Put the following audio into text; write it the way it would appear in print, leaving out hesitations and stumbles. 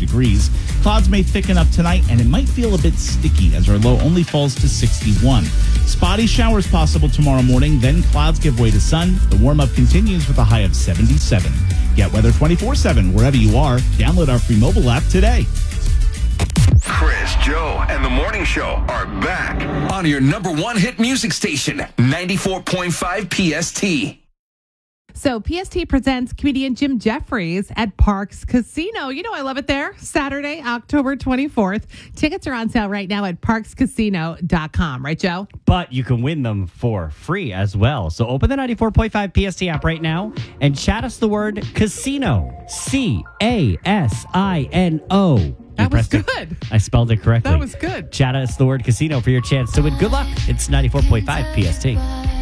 degrees. Clouds may thicken up tonight, and it might feel a bit sticky as our low only falls to 61. Spotty showers possible tomorrow morning, then clouds give way to sun. The warm-up continues with a high of 77. Get weather 24/7 wherever you are. Download our free mobile app today. Chris, Joe, and the Morning Show are back on your number one hit music station, 94.5 PST. So PST presents comedian Jim Jeffries at Parx Casino. You know I love it there. Saturday, October 24th. Tickets are on sale right now at parxcasino.com. Right, Joe? But you can win them for free as well. So open the 94.5 PST app right now and chat us the word casino. CASINO. That was good. I spelled it correctly. That was good. Chat us the word casino for your chance to win. Good luck. It's 94.5 PST.